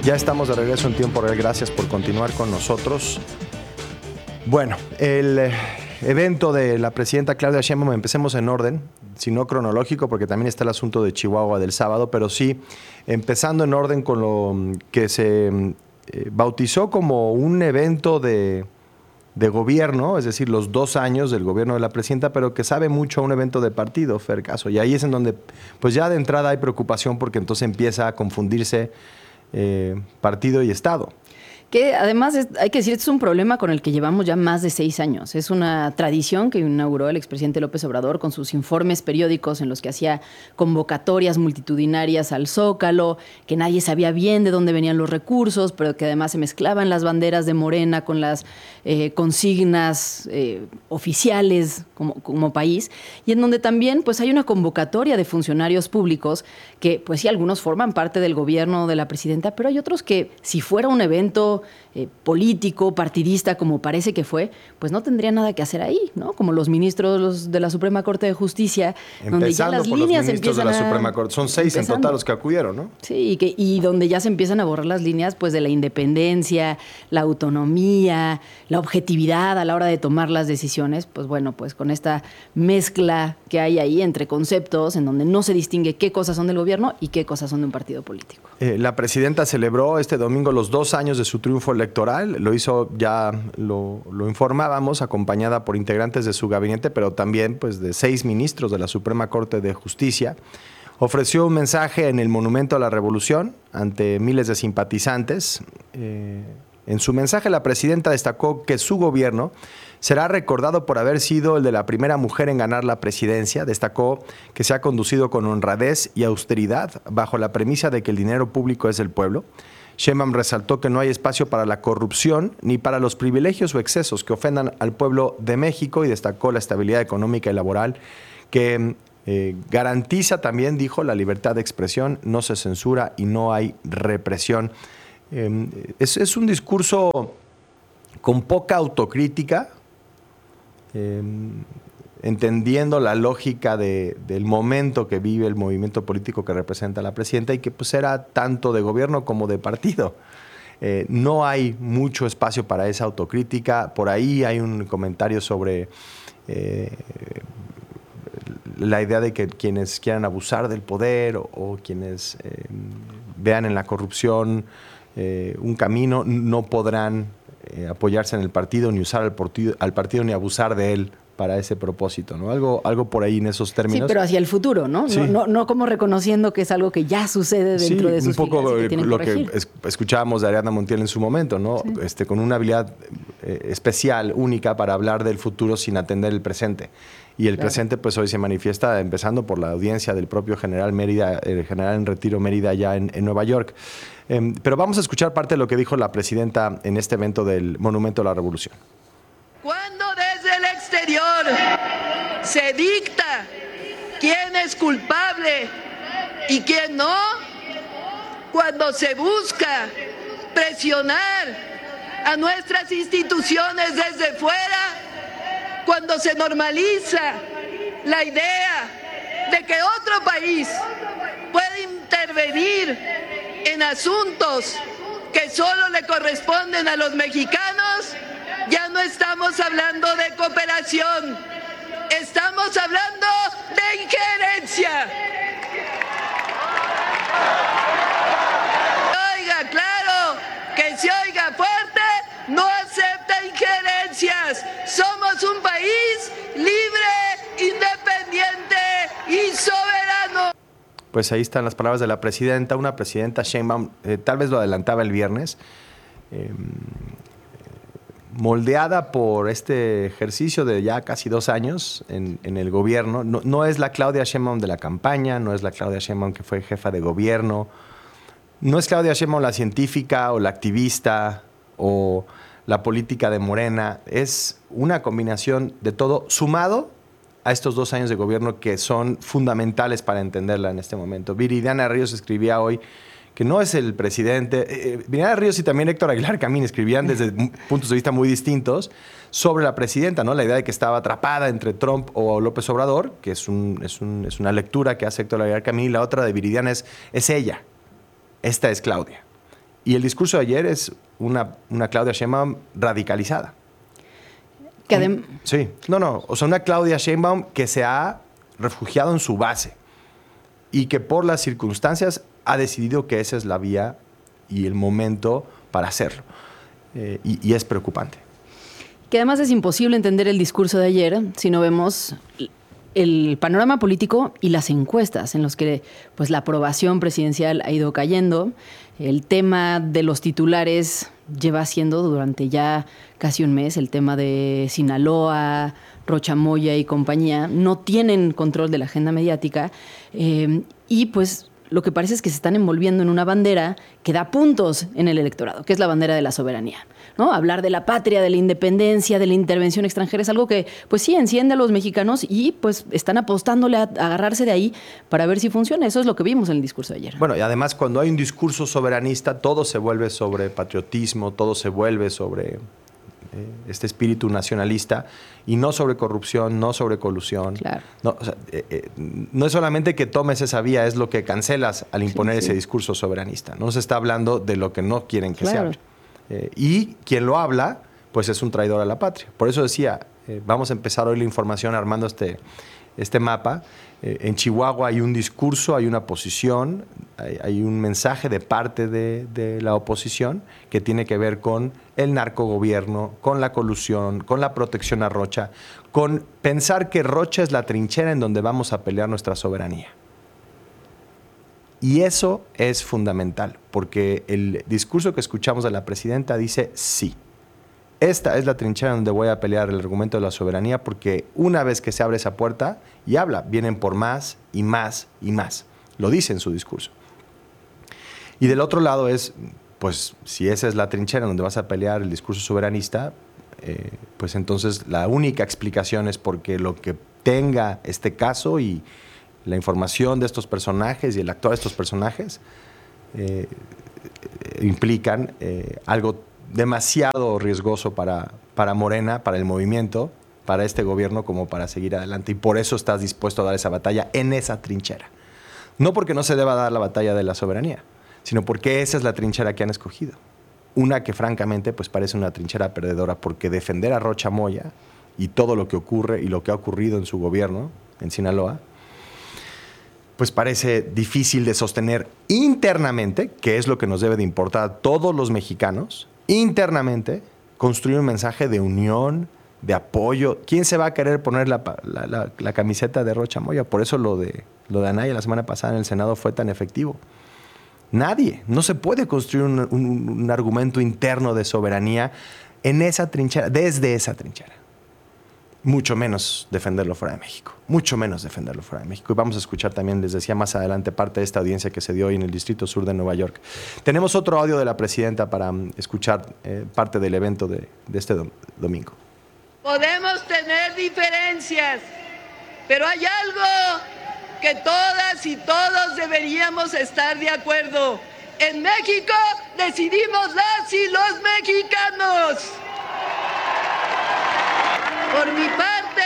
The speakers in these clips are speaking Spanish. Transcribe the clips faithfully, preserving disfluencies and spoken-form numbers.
Ya estamos de regreso en tiempo real. Gracias por continuar con nosotros. Bueno, el eh, evento de la presidenta Claudia Sheinbaum, empecemos en orden, si no cronológico, porque también está el asunto de Chihuahua del sábado, pero sí, empezando en orden con lo que se eh, bautizó como un evento de, de gobierno, es decir, los dos años del gobierno de la presidenta, pero que sabe mucho a un evento de partido, Fer Caso. Y ahí es en donde, pues ya de entrada hay preocupación, porque entonces empieza a confundirse eh, partido y Estado. Que además, es, hay que decir, este es un problema con el que llevamos ya más de seis años. Es una tradición que inauguró el expresidente López Obrador con sus informes periódicos en los que hacía convocatorias multitudinarias al Zócalo, que nadie sabía bien de dónde venían los recursos, pero que además se mezclaban las banderas de Morena con las eh, consignas eh, oficiales como, como país, y en donde también pues, hay una convocatoria de funcionarios públicos que, pues sí, algunos forman parte del gobierno de la presidenta, pero hay otros que, si fuera un evento Eh, político, partidista, como parece que fue, pues no tendría nada que hacer ahí, ¿no? Como los ministros los de la Suprema Corte de Justicia, empezando donde ya las por líneas los ministros de la a, Suprema Corte. Son seis empezando. En total los que acudieron, ¿no? Sí, y, que, y donde ya se empiezan a borrar las líneas pues de la independencia, la autonomía, la objetividad a la hora de tomar las decisiones. Pues bueno, pues con esta mezcla que hay ahí entre conceptos en donde no se distingue qué cosas son del gobierno y qué cosas son de un partido político. Eh, la presidenta celebró este domingo los dos años de su triunfo electoral. Lo hizo, ya lo, lo informábamos, acompañada por integrantes de su gabinete, pero también pues, de seis ministros de la Suprema Corte de Justicia. Ofreció un mensaje en el Monumento a la Revolución ante miles de simpatizantes. Eh, en su mensaje, la presidenta destacó que su gobierno será recordado por haber sido el de la primera mujer en ganar la presidencia. Destacó que se ha conducido con honradez y austeridad bajo la premisa de que el dinero público es del pueblo. Sheinbaum resaltó que no hay espacio para la corrupción ni para los privilegios o excesos que ofendan al pueblo de México, y destacó la estabilidad económica y laboral que eh, garantiza también, dijo, la libertad de expresión, no se censura y no hay represión. Eh, es, es un discurso con poca autocrítica, eh, entendiendo la lógica de, del momento que vive el movimiento político que representa la presidenta y que pues era tanto de gobierno como de partido. Eh, no hay mucho espacio para esa autocrítica. Por ahí hay un comentario sobre eh, la idea de que quienes quieran abusar del poder o, o quienes eh, vean en la corrupción eh, un camino no podrán eh, apoyarse en el partido, ni usar al partido, al partido ni abusar de él para ese propósito, ¿no? Algo, algo por ahí en esos términos. Sí, pero hacia el futuro, ¿no? Sí. No, no, no como reconociendo que es algo que ya sucede dentro sí, de sus un poco filas y que tienen lo que que es, escuchábamos de Ariadna Montiel en su momento, ¿no? Sí. Este, con una habilidad eh, especial, única para hablar del futuro sin atender el presente. Y el claro. presente, pues hoy se manifiesta empezando por la audiencia del propio general Mérida, el general en retiro Mérida allá en, en Nueva York. Eh, pero vamos a escuchar parte de lo que dijo la presidenta en este evento del Monumento a la Revolución. Cuando desde el exterior se dicta quién es culpable y quién no, cuando se busca presionar a nuestras instituciones desde fuera, cuando se normaliza la idea de que otro país puede intervenir en asuntos que solo le corresponden a los mexicanos, ya no estamos hablando de cooperación, estamos hablando de injerencia. Oiga, claro, que se oiga fuerte, no acepta injerencias. Somos un país libre, independiente y soberano. Pues ahí están las palabras de la presidenta, una presidenta Sheinbaum, eh, tal vez lo adelantaba el viernes, eh, moldeada por este ejercicio de ya casi dos años en, en el gobierno. No, no es la Claudia Sheinbaum de la campaña, no es la Claudia Sheinbaum que fue jefa de gobierno, no es Claudia Sheinbaum la científica o la activista o la política de Morena. Es una combinación de todo sumado a estos dos años de gobierno que son fundamentales para entenderla en este momento. Viridiana Ríos escribía hoy que no es el presidente. Eh, Viridiana Ríos y también Héctor Aguilar Camín escribían desde puntos de vista muy distintos sobre la presidenta, ¿no? La idea de que estaba atrapada entre Trump o López Obrador, que es, un, es, un, es una lectura que hace Héctor Aguilar Camín, y la otra de Viridiana es, es ella. Esta es Claudia. Y el discurso de ayer es una, una Claudia Sheinbaum radicalizada. Que adem- Sí, no, no, o sea, una Claudia Sheinbaum que se ha refugiado en su base y que por las circunstancias ha decidido que esa es la vía y el momento para hacerlo. Eh, y, y es preocupante. Que además es imposible entender el discurso de ayer si no vemos el panorama político y las encuestas en los que pues, la aprobación presidencial ha ido cayendo. El tema de los titulares lleva siendo durante ya casi un mes, el tema de Sinaloa, Rocha Moya y compañía, no tienen control de la agenda mediática eh, y pues lo que parece es que se están envolviendo en una bandera que da puntos en el electorado, que es la bandera de la soberanía, ¿no? Hablar de la patria, de la independencia, de la intervención extranjera es algo que, pues sí, enciende a los mexicanos y pues están apostándole a, a agarrarse de ahí para ver si funciona. Eso es lo que vimos en el discurso de ayer. Bueno, y además cuando hay un discurso soberanista, todo se vuelve sobre patriotismo, todo se vuelve sobre eh, este espíritu nacionalista y no sobre corrupción, no sobre colusión. Claro. No, o sea, eh, eh, no es solamente que tomes esa vía, es lo que cancelas al imponer Sí, sí. ese discurso soberanista. No se está hablando de lo que no quieren que se Claro. hable. Eh, y quien lo habla, pues es un traidor a la patria. Por eso decía, eh, vamos a empezar hoy la información armando este, este mapa. Eh, en Chihuahua hay un discurso, hay una posición, hay, hay un mensaje de parte de, de la oposición que tiene que ver con el narcogobierno, con la colusión, con la protección a Rocha, con pensar que Rocha es la trinchera en donde vamos a pelear nuestra soberanía. Y eso es fundamental, porque el discurso que escuchamos de la presidenta dice sí. Esta es la trinchera donde voy a pelear el argumento de la soberanía, porque una vez que se abre esa puerta y habla, vienen por más y más y más. Lo dice en su discurso. Y del otro lado es, pues si esa es la trinchera donde vas a pelear el discurso soberanista, eh, pues entonces la única explicación es porque lo que tenga este caso y la información de estos personajes y el actuar de estos personajes eh, implican eh, algo demasiado riesgoso para, para Morena, para el movimiento, para este gobierno como para seguir adelante. Y por eso estás dispuesto a dar esa batalla en esa trinchera. No porque no se deba dar la batalla de la soberanía, sino porque esa es la trinchera que han escogido. Una que francamente pues parece una trinchera perdedora, porque defender a Rocha Moya y todo lo que ocurre y lo que ha ocurrido en su gobierno en Sinaloa, pues parece difícil de sostener internamente, que es lo que nos debe de importar a todos los mexicanos, internamente construir un mensaje de unión, de apoyo. ¿Quién se va a querer poner la, la, la, la camiseta de Rocha Moya? Por eso lo de, lo de Anaya la semana pasada en el Senado fue tan efectivo. Nadie. No se puede construir un, un, un argumento interno de soberanía en esa trinchera, desde esa trinchera. Mucho menos defenderlo fuera de México. Mucho menos defenderlo fuera de México. Y vamos a escuchar también, les decía más adelante, parte de esta audiencia que se dio hoy en el Distrito Sur de Nueva York. Tenemos otro audio de la presidenta para um, escuchar eh, parte del evento de, de este dom- domingo. Podemos tener diferencias, pero hay algo que todas y todos deberíamos estar de acuerdo. En México decidimos las y los mexicanos. Por mi parte,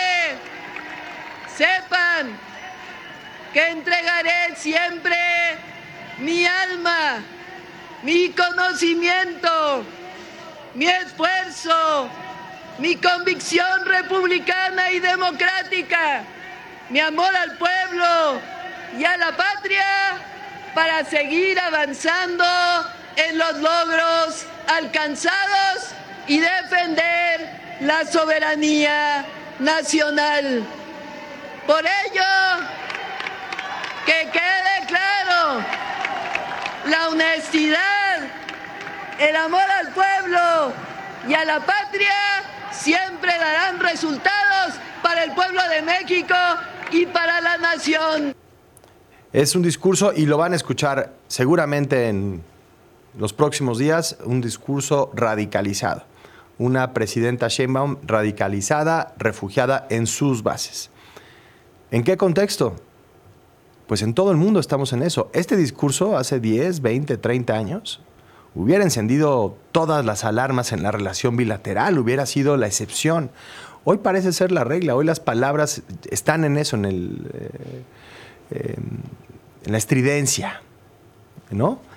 sepan que entregaré siempre mi alma, mi conocimiento, mi esfuerzo, mi convicción republicana y democrática, mi amor al pueblo y a la patria para seguir avanzando en los logros alcanzados y defender la soberanía nacional. Por ello, que quede claro, la honestidad, el amor al pueblo y a la patria siempre darán resultados para el pueblo de México y para la nación. Es un discurso, y lo van a escuchar seguramente en los próximos días, un discurso radicalizado. Una presidenta Sheinbaum radicalizada, refugiada en sus bases. ¿En qué contexto? Pues en todo el mundo estamos en eso. Este discurso hace diez, veinte, treinta años hubiera encendido todas las alarmas en la relación bilateral, hubiera sido la excepción. Hoy parece ser la regla, hoy las palabras están en eso, en, el, eh, eh, en la estridencia, ¿no?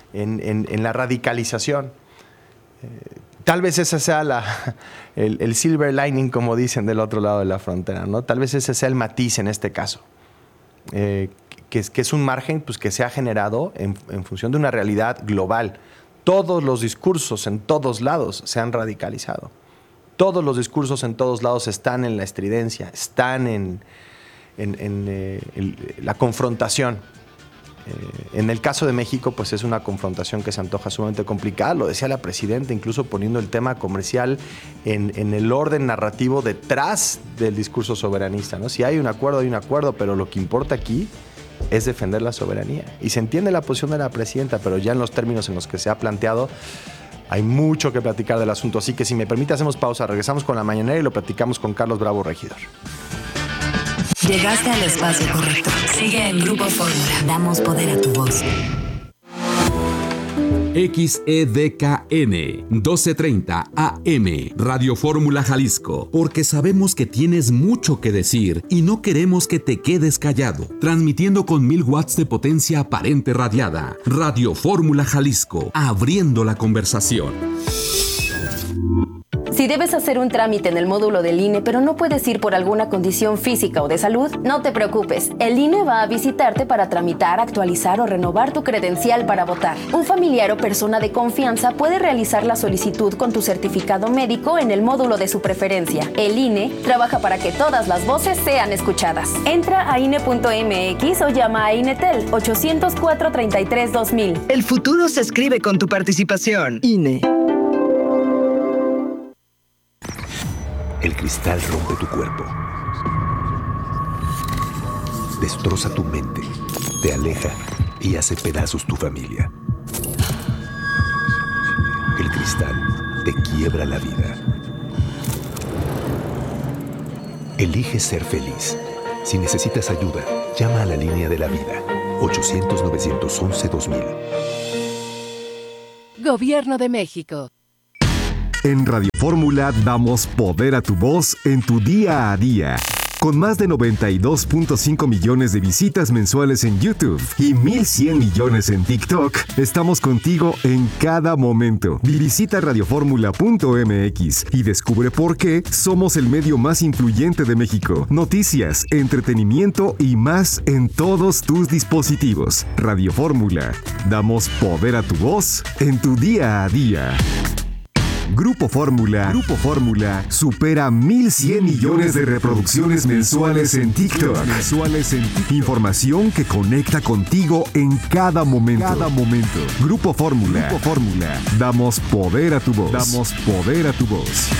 en, en, en la radicalización. Eh, tal vez ese sea la, el, el silver lining, como dicen del otro lado de la frontera, ¿no? Tal vez ese sea el matiz en este caso. Eh, que, es, que es un margen pues, que se ha generado en, en función de una realidad global. Todos los discursos en todos lados se han radicalizado. Todos los discursos en todos lados están en la estridencia, están en, en, en eh, el, la confrontación. Eh, en el caso de México, pues es una confrontación que se antoja sumamente complicada. Lo decía la presidenta, incluso poniendo el tema comercial en, en el orden narrativo detrás del discurso soberanista, ¿no? Si hay un acuerdo, hay un acuerdo, pero lo que importa aquí es defender la soberanía. Y se entiende la posición de la presidenta, pero ya en los términos en los que se ha planteado, hay mucho que platicar del asunto. Así que si me permite, hacemos pausa, regresamos con la mañanera y lo platicamos con Carlos Bravo, regidor. Llegaste al espacio correcto. Sigue en Grupo Fórmula. Damos poder a tu voz. X E D K N doce treinta A M Radio Fórmula Jalisco, porque sabemos que tienes mucho que decir y no queremos que te quedes callado. Transmitiendo con mil watts de potencia aparente radiada. Radio Fórmula Jalisco, abriendo la conversación. Si debes hacer un trámite en el módulo del I N E, pero no puedes ir por alguna condición física o de salud, no te preocupes. El I N E va a visitarte para tramitar, actualizar o renovar tu credencial para votar. Un familiar o persona de confianza puede realizar la solicitud con tu certificado médico en el módulo de su preferencia. El I N E trabaja para que todas las voces sean escuchadas. Entra a I N E punto M X o llama a INETEL ochocientos cuatro, treinta y tres, dos mil. El futuro se escribe con tu participación. I N E. El cristal rompe tu cuerpo, destroza tu mente, te aleja y hace pedazos tu familia. El cristal te quiebra la vida. Elige ser feliz. Si necesitas ayuda, llama a la línea de la vida, ochocientos, novecientos once, dos mil. Gobierno de México. En Radio Fórmula damos poder a tu voz en tu día a día. Con más de noventa y dos punto cinco millones de visitas mensuales en YouTube y mil cien millones en TikTok, estamos contigo en cada momento. Visita radio fórmula punto m x y descubre por qué somos el medio más influyente de México. Noticias, entretenimiento y más en todos tus dispositivos. Radio Fórmula. Damos poder a tu voz en tu día a día. Grupo Fórmula, Grupo Fórmula supera mil cien millones de reproducciones mensuales en TikTok. Mensuales en TikTok. Información que conecta contigo en cada momento. Cada momento. Grupo Fórmula, Grupo Fórmula. Damos poder a tu voz. Damos poder a tu voz.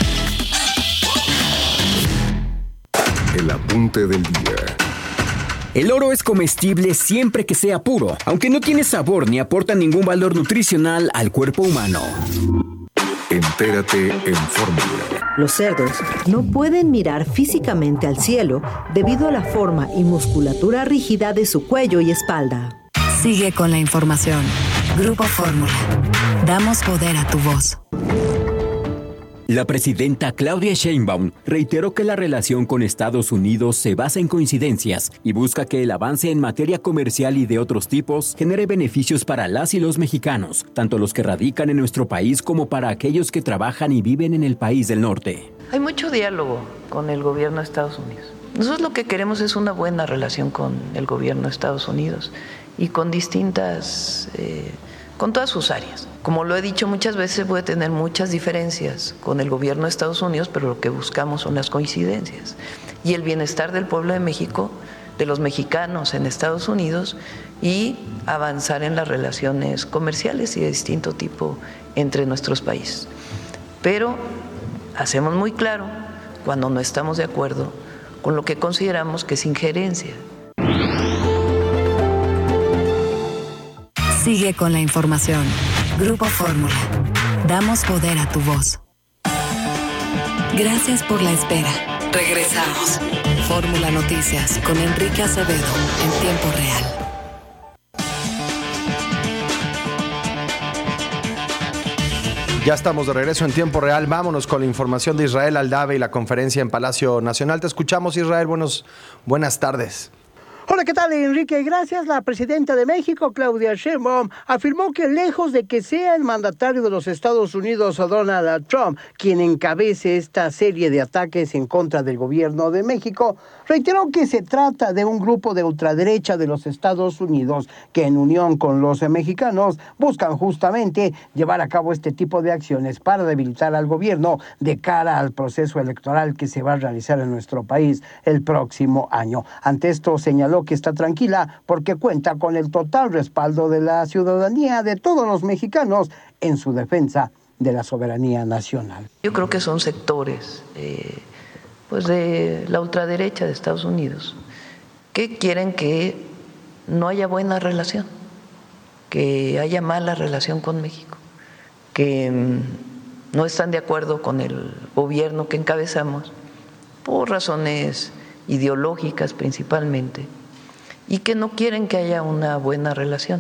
El apunte del día. El oro es comestible siempre que sea puro, aunque no tiene sabor ni aporta ningún valor nutricional al cuerpo humano. Entérate en Fórmula. Los cerdos no pueden mirar físicamente al cielo debido a la forma y musculatura rígida de su cuello y espalda. Sigue con la información. Grupo Fórmula. Damos poder a tu voz. La presidenta Claudia Sheinbaum reiteró que la relación con Estados Unidos se basa en coincidencias y busca que el avance en materia comercial y de otros tipos genere beneficios para las y los mexicanos, tanto los que radican en nuestro país como para aquellos que trabajan y viven en el país del norte. Hay mucho diálogo con el gobierno de Estados Unidos. Nosotros lo que queremos es una buena relación con el gobierno de Estados Unidos y con distintas... Eh, con todas sus áreas. Como lo he dicho muchas veces, puede tener muchas diferencias con el gobierno de Estados Unidos, pero lo que buscamos son las coincidencias. Y el bienestar del pueblo de México, de los mexicanos en Estados Unidos, y avanzar en las relaciones comerciales y de distinto tipo entre nuestros países. Pero hacemos muy claro cuando no estamos de acuerdo con lo que consideramos que es injerencia. Sigue con la información. Grupo Fórmula. Damos poder a tu voz. Gracias por la espera. Regresamos. Fórmula Noticias con Enrique Acevedo en tiempo real. Ya estamos de regreso en tiempo real. Vámonos con la información de Israel Aldave y la conferencia en Palacio Nacional. Te escuchamos, Israel. Buenos, buenas tardes. Hola, ¿qué tal, Enrique? Gracias. La presidenta de México, Claudia Sheinbaum, afirmó que lejos de que sea el mandatario de los Estados Unidos, Donald Trump, quien encabece esta serie de ataques en contra del gobierno de México, reiteró que se trata de un grupo de ultraderecha de los Estados Unidos que, en unión con los mexicanos, buscan justamente llevar a cabo este tipo de acciones para debilitar al gobierno de cara al proceso electoral que se va a realizar en nuestro país el próximo año. Ante esto, señaló que está tranquila porque cuenta con el total respaldo de la ciudadanía, de todos los mexicanos, en su defensa de la soberanía nacional. Yo creo que son sectores eh, pues de la ultraderecha de Estados Unidos que quieren que no haya buena relación, que haya mala relación con México, que mm, no están de acuerdo con el gobierno que encabezamos por razones ideológicas principalmente, y que no quieren que haya una buena relación.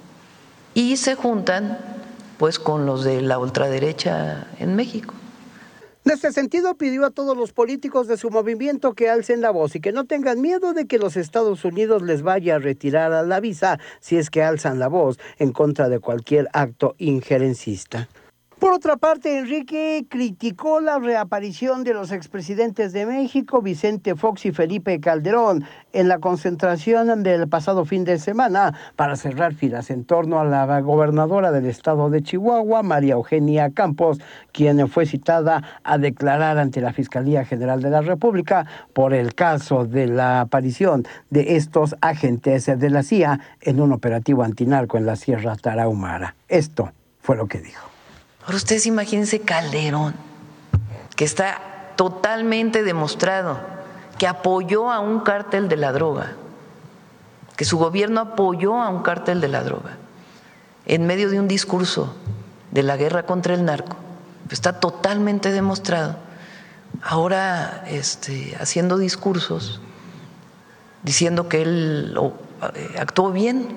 Y se juntan pues con los de la ultraderecha en México. En este sentido, pidió a todos los políticos de su movimiento que alcen la voz y que no tengan miedo de que los Estados Unidos les vaya a retirar la visa si es que alzan la voz en contra de cualquier acto injerencista. Por otra parte, Enrique criticó la reaparición de los expresidentes de México, Vicente Fox y Felipe Calderón, en la concentración del pasado fin de semana para cerrar filas en torno a la gobernadora del estado de Chihuahua, María Eugenia Campos, quien fue citada a declarar ante la Fiscalía General de la República por el caso de la aparición de estos agentes de la C I A en un operativo antinarco en la Sierra Tarahumara. Esto fue lo que dijo. Ahora ustedes imagínense Calderón, que está totalmente demostrado que apoyó a un cártel de la droga, que su gobierno apoyó a un cártel de la droga en medio de un discurso de la guerra contra el narco. Está totalmente demostrado. Ahora este, haciendo discursos diciendo que él actuó bien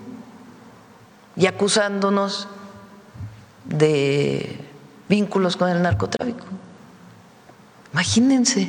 y acusándonos de vínculos con el narcotráfico. Imagínense.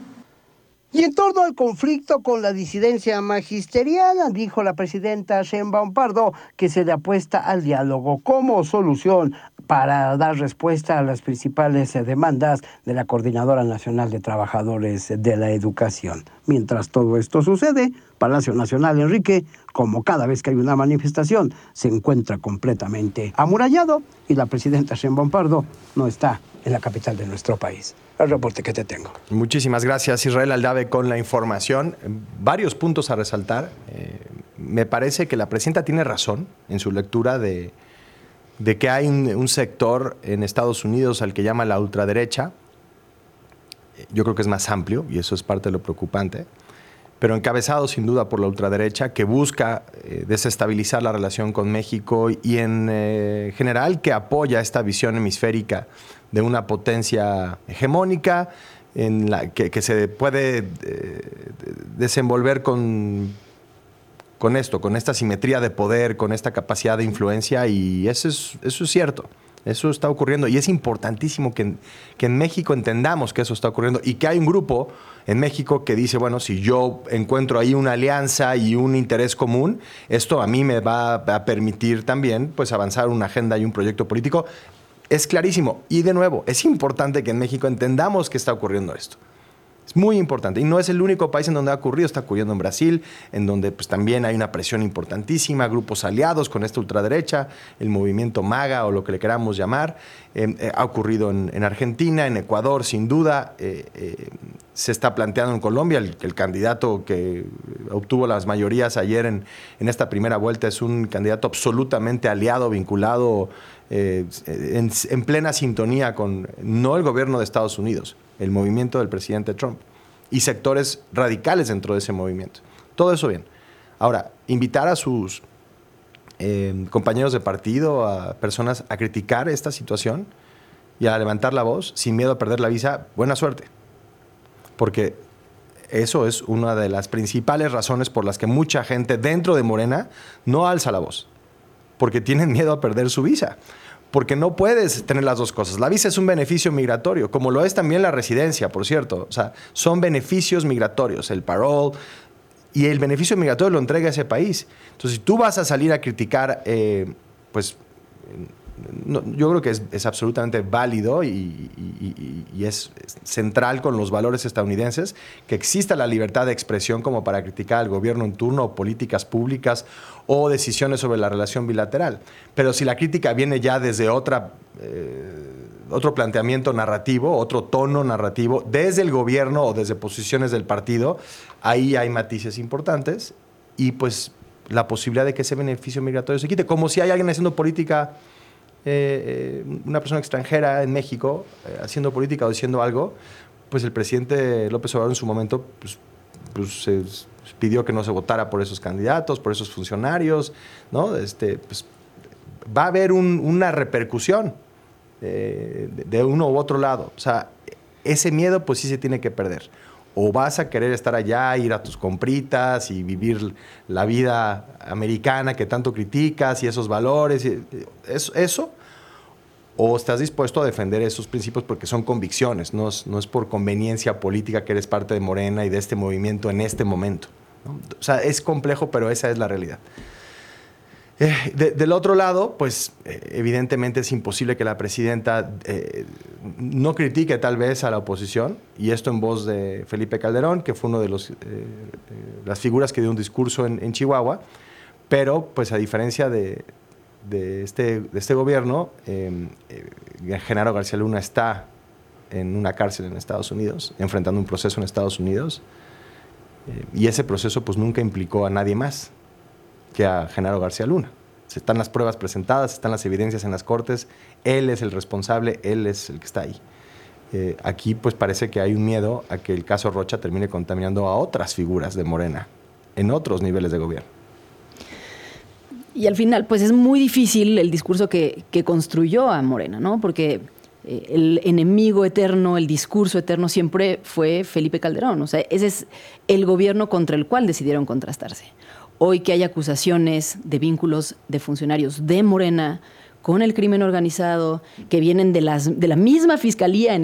Y en torno al conflicto con la disidencia magisterial, dijo la presidenta Sheinbaum Pardo que se le apuesta al diálogo como solución para dar respuesta a las principales demandas de la Coordinadora Nacional de Trabajadores de la Educación. Mientras todo esto sucede, Palacio Nacional, Enrique, como cada vez que hay una manifestación, se encuentra completamente amurallado y la presidenta Sheinbaum Pardo no está en la capital de nuestro país. El reporte que te tengo. Muchísimas gracias, Israel Aldave, con la información. Varios puntos a resaltar. Eh, me parece que la presidenta tiene razón en su lectura de, de que hay un, un sector en Estados Unidos al que llama la ultraderecha. Yo creo que es más amplio y eso es parte de lo preocupante, pero encabezado sin duda por la ultraderecha que busca eh, desestabilizar la relación con México y en eh, general que apoya esta visión hemisférica de una potencia hegemónica en la que, que se puede eh, desenvolver con, con esto, con esta simetría de poder, con esta capacidad de influencia, y eso es, eso es cierto. Eso está ocurriendo y es importantísimo que, que en México entendamos que eso está ocurriendo y que hay un grupo en México que dice, bueno, si yo encuentro ahí una alianza y un interés común, esto a mí me va a permitir también pues, avanzar una agenda y un proyecto político. Es clarísimo. Y de nuevo, es importante que en México entendamos que está ocurriendo esto. Es muy importante. Y no es el único país en donde ha ocurrido. Está ocurriendo en Brasil, en donde pues, también hay una presión importantísima, grupos aliados con esta ultraderecha, el movimiento MAGA o lo que le queramos llamar. Eh, eh, ha ocurrido en, en Argentina, en Ecuador, sin duda. Eh, eh, se está planteando en Colombia. El, el candidato que obtuvo las mayorías ayer en, en esta primera vuelta es un candidato absolutamente aliado, vinculado eh, en, en plena sintonía con no el gobierno de Estados Unidos, el movimiento del presidente Trump y sectores radicales dentro de ese movimiento. Todo eso bien. Ahora, invitar a sus eh, compañeros de partido, a personas a criticar esta situación y a levantar la voz sin miedo a perder la visa, buena suerte. Porque eso es una de las principales razones por las que mucha gente dentro de Morena no alza la voz. Porque tienen miedo a perder su visa. Porque no puedes tener las dos cosas. La visa es un beneficio migratorio, como lo es también la residencia, por cierto. O sea, son beneficios migratorios, el parole. y el beneficio migratorio lo entrega a ese país. Entonces, si tú vas a salir a criticar, eh, pues no, yo creo que es, es absolutamente válido y, y, y, y es central con los valores estadounidenses que exista la libertad de expresión como para criticar al gobierno en turno o políticas públicas o decisiones sobre la relación bilateral. Pero si la crítica viene ya desde otra, eh, otro planteamiento narrativo, otro tono narrativo, desde el gobierno o desde posiciones del partido, ahí hay matices importantes y pues la posibilidad de que ese beneficio migratorio se quite. Como si hay alguien haciendo política, eh, una persona extranjera en México, eh, haciendo política o diciendo algo, pues el presidente López Obrador en su momento pues, pues, eh, pidió que no se votara por esos candidatos, por esos funcionarios, ¿no? Este, pues, va a haber un, una repercusión eh, de, de uno u otro lado. O sea, ese miedo pues sí se tiene que perder. O vas a querer estar allá, ir a tus compritas y vivir la vida americana que tanto criticas y esos valores, y eso, eso, o estás dispuesto a defender esos principios porque son convicciones, no es, no es por conveniencia política que eres parte de Morena y de este movimiento en este momento, ¿no? O sea, es complejo, pero esa es la realidad. Eh, de, del otro lado, pues eh, evidentemente es imposible que la presidenta eh, no critique tal vez a la oposición, y esto en voz de Felipe Calderón, que fue uno de los, eh, eh, las figuras que dio un discurso en, en Chihuahua, pero pues a diferencia de, de, este, de este gobierno, eh, eh, Genaro García Luna está en una cárcel en Estados Unidos, enfrentando un proceso en Estados Unidos, eh, y ese proceso pues nunca implicó a nadie más que a Genaro García Luna. Están las pruebas presentadas, están las evidencias en las cortes, él es el responsable, él es el que está ahí. Eh, aquí pues parece que hay un miedo a que el caso Rocha termine contaminando a otras figuras de Morena, en otros niveles de gobierno. Y al final pues es muy difícil el discurso que, que construyó a Morena, ¿no? Porque eh, el enemigo eterno, el discurso eterno siempre fue Felipe Calderón. O sea, ese es el gobierno contra el cual decidieron contrastarse. Hoy que hay acusaciones de vínculos de funcionarios de Morena con el crimen organizado que vienen de, las, de la misma fiscalía en